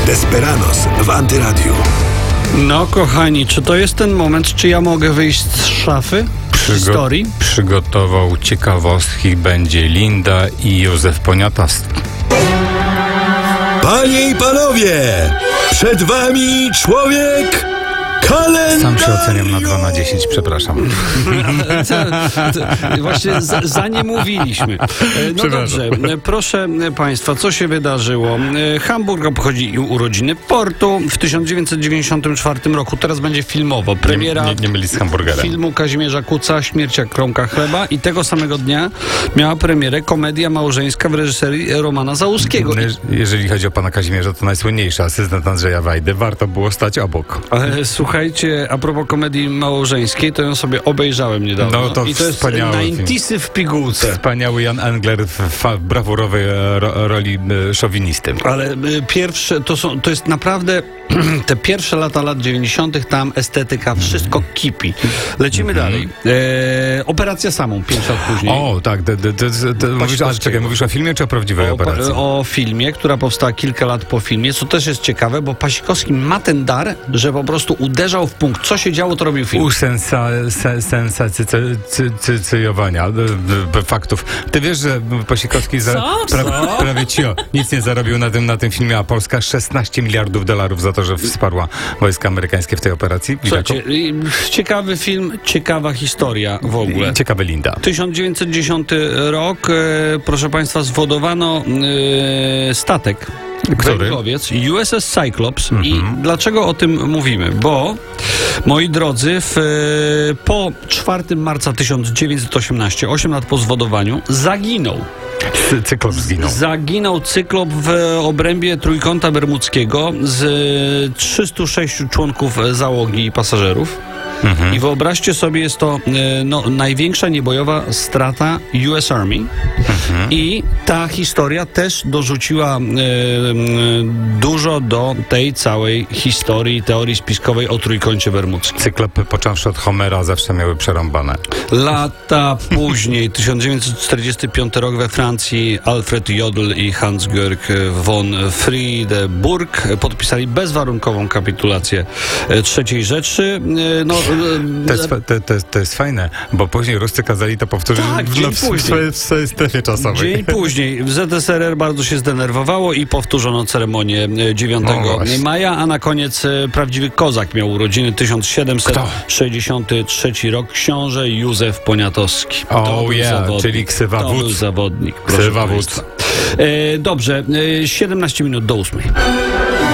Desperados w Antyradiu. No kochani, czy to jest ten moment, czy ja mogę wyjść z szafy historii? Przygotował ciekawostki będzie Linda i Józef Poniatowski. Panie i panowie, przed wami człowiek kalendarium. Sam się oceniam na 2 na 10, przepraszam. Właśnie za nie mówiliśmy. No dobrze, proszę państwa, co się wydarzyło? Hamburg obchodzi urodziny portu w 1994 roku. Teraz będzie filmowo. Premiera Nie myli z hamburgerem. filmu Kazimierza Kuca Śmierć jak kromka chleba i tego samego dnia miała premierę komedia małżeńska w reżyserii Romana Załuskiego. Jeżeli chodzi o pana Kazimierza, to najsłynniejszy asystent Andrzeja Wajdy. Warto było stać obok. Słuchajcie, a propos komedii małżeńskiej, to ją sobie obejrzałem niedawno. No to i to jest wspaniały film. 90 w pigułce. Wspaniały Jan Engler w brawurowej roli szowinisty. Ale pierwsze, to jest naprawdę te pierwsze lat 90. tam estetyka, wszystko kipi. Lecimy dalej. Operacja Samum, 5 lat później. O, tak. Mówisz o filmie czy o prawdziwej operacji? O filmie, która powstała kilka lat po filmie, co też jest ciekawe, bo Pasikowski ma ten dar, że po prostu uderzał w punkt. Co się działo, to robił film. Usensacyjowania faktów. Ty wiesz, że Pasikowski prawie nic nie zarobił na tym filmie, a Polska $16 miliardów za to, że wsparła wojska amerykańskie w tej operacji. Słuchajcie, ciekawy film, ciekawa historia w ogóle. Ciekawy Linda. 1910 rok, proszę państwa, zwodowano statek. Węglowiec, USS Cyclops. I dlaczego o tym mówimy? Bo, moi drodzy, po 4 marca 1918, 8 lat po zwodowaniu, zaginął. Cyklop zginął. Zaginął Cyklop w obrębie Trójkąta Bermudzkiego z 306 członków załogi i pasażerów. I wyobraźcie sobie, jest to największa niebojowa strata US Army. I ta historia też dorzuciła dużo do tej całej historii, teorii spiskowej o Trójkącie Bermudzkim. Cyklopy, począwszy od Homera, zawsze miały przerąbane. Lata później, 1945 rok we Francji, Alfred Jodl i Hans-Georg von Friedeburg podpisali bezwarunkową kapitulację III Rzeszy. To jest fajne, bo później Ruscy kazali to powtórzyć w swojej strefie czasowej. Dzień później w ZSRR bardzo się zdenerwowało i powtórzono ceremonię 9 maja, a na koniec prawdziwy kozak miał urodziny, 1763 rok, książę Józef Poniatowski. Czyli ksywa To wódz. był zawodnik. Ksywa wódz. Dobrze, 17 minut do 8.